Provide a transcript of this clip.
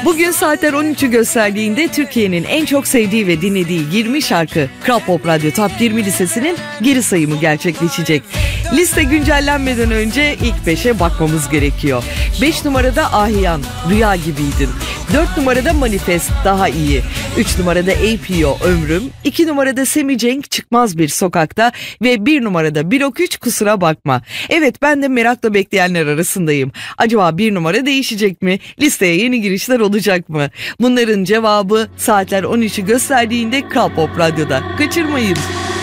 Bugün saatler 13'ü gösterdiğinde Türkiye'nin en çok sevdiği ve dinlediği 20 şarkı Kral Pop Radyo Top 20 listesinin geri sayımı gerçekleşecek. Liste güncellenmeden önce ilk 5'e bakmamız gerekiyor. 5 numarada Ahiyan, Rüya Gibiydin. 4 numarada Manifest, Daha İyi. 3 numarada APO, Ömrüm. 2 numarada Semi Cenk, Çıkmaz Bir Sokakta. Ve 1 numarada Blok 3, Kusura Bakma. Evet, ben de merakla bekleyenler arasındayım. Acaba 1 numara değişecek mi? Listeye yeni girişler olacak mı? Bunların cevabı saatler 13'ü gösterdiğinde Kral Pop Radyo'da. Kaçırmayın.